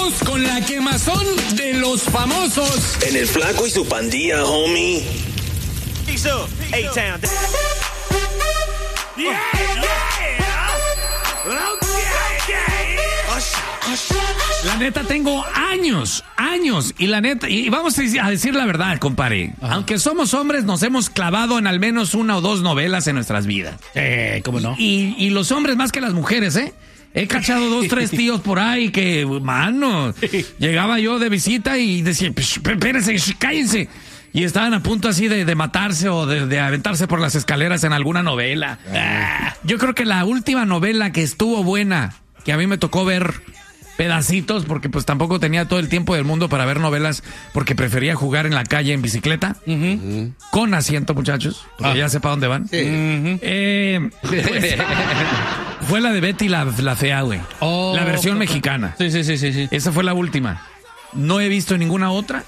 Seguimos con la quemazón de los famosos. En el Flaco y su pandilla, homie. A-Town. La neta, tengo años, y la neta, y vamos a decir la verdad, compadre. Ajá. Aunque somos hombres, nos hemos clavado en al menos una o dos novelas en nuestras vidas. ¿Cómo no? Y los hombres más que las mujeres, ¿eh? He cachado 2, 3 tíos por ahí que, mano, llegaba yo de visita y decía, espérense, cállense. Y estaban a punto así de matarse o de aventarse por las escaleras en alguna novela. Yo creo que la última novela que estuvo buena, que a mí me tocó ver pedacitos, porque pues tampoco tenía todo el tiempo del mundo para ver novelas, porque prefería jugar en la calle en bicicleta, con asiento, muchachos, porque ya sepa dónde van. Sí. Pues, fue la de Betty la Fea, güey. La versión mexicana. Sí. Esa fue la última. No he visto ninguna otra.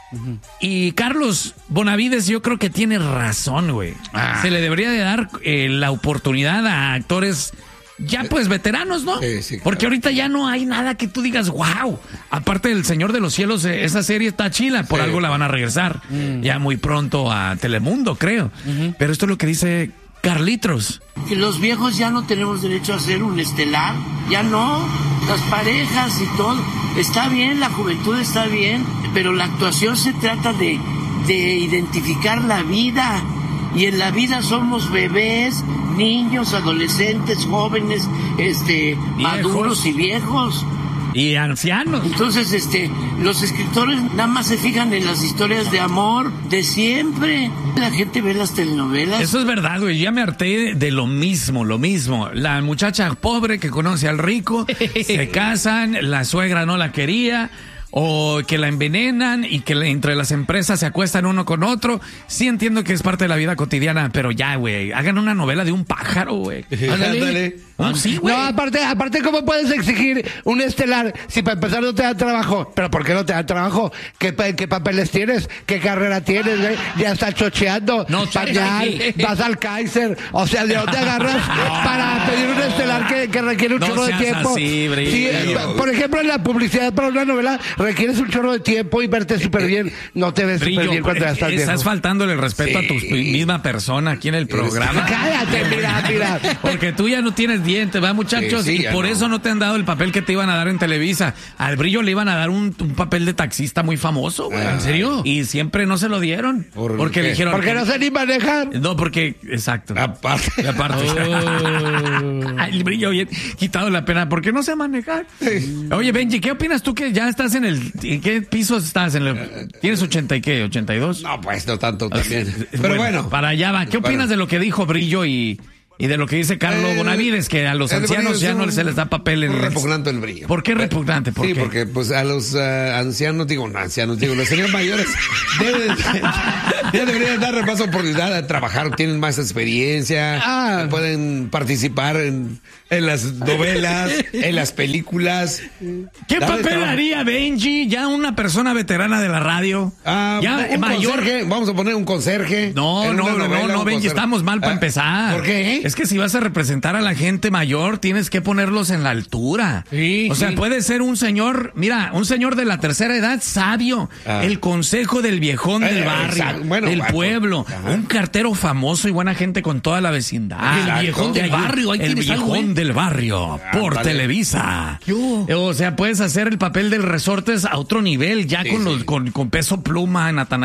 Y Carlos Bonavides, yo creo que tiene razón, güey. Se le debería de dar la oportunidad a actores ya pues veteranos, ¿no? Sí, claro. Porque ahorita ya no hay nada que tú digas, wow. Aparte del Señor de los Cielos, esa serie está chila, por algo la van a regresar ya muy pronto a Telemundo, creo. Pero esto es lo que dice Carlitos. Que los viejos ya no tenemos derecho a hacer un estelar, ya no, las parejas y todo, está bien, la juventud está bien, pero la actuación se trata de identificar la vida, y en la vida somos bebés, niños, adolescentes, jóvenes, maduros y viejos. Y ancianos. Entonces, los escritores nada más se fijan en las historias de amor de siempre. La gente ve las telenovelas. Eso es verdad, güey. Ya me harté de lo mismo. La muchacha pobre que conoce al rico, se casan, la suegra no la quería, o que la envenenan y que entre las empresas se acuestan uno con otro. Sí entiendo que es parte de la vida cotidiana, pero ya, güey, hagan una novela de un pájaro, güey. Ándale. Sí, güey. No, aparte, ¿cómo puedes exigir un estelar si para empezar no te da trabajo? ¿Pero por qué no te da trabajo? ¿Qué papeles tienes? ¿Qué carrera tienes, güey? Ya estás chocheando. No, vas al Kaiser. O sea, ¿de dónde agarras para pedir un estelar que requiere un chorro de tiempo? Así, sí, por ejemplo, en la publicidad para una novela requieres un chorro de tiempo y verte súper bien. No te ves súper bien cuando ya estás viejo. Estás faltándole el respeto a tu misma persona aquí en el programa. Cállate, mira. Porque tú ya no tienes dientes, ¿verdad, muchachos? Y por eso no te han dado el papel que te iban a dar en Televisa. Al Brillo le iban a dar un papel de taxista muy famoso, güey. ¿En serio? Y siempre no se lo dieron. Porque le dijeron... Porque no sé ni manejar. No, porque... Exacto. Aparte. El Brillo bien quitado la pena. ¿Por qué no sé manejar? Oye, Benji, ¿qué opinas tú que ya estás en qué piso estás? ¿Tienes 80 y qué? ¿82? No, pues no tanto también. Pero bueno. Para allá va. ¿Qué opinas de lo que dijo Brillo y de lo que dice Carlos Bonavides, que a los ancianos ya no se les da papel en repugnante el Brillo? ¿Por qué repugnante? ¿Por qué? Porque pues a los ancianos, los señores mayores ya deberían dar más oportunidad a trabajar, tienen más experiencia, pueden participar en las novelas, en las películas. ¿Qué papel haría Benji, ya una persona veterana de la radio? Ya mayor. Conserje, vamos a poner un conserje. No, Benji, estamos mal para empezar. ¿Por qué? Es que si vas a representar a la gente mayor, tienes que ponerlos en la altura. O sea, puede ser un señor, mira, un señor de la tercera edad sabio, el consejo del viejón del barrio, del pueblo, un cartero famoso y buena gente con toda la vecindad. El viejón del barrio, el viejón del barrio, por Televisa. O sea, puedes hacer el papel del Resortes a otro nivel, ya con Peso Pluma, Natanael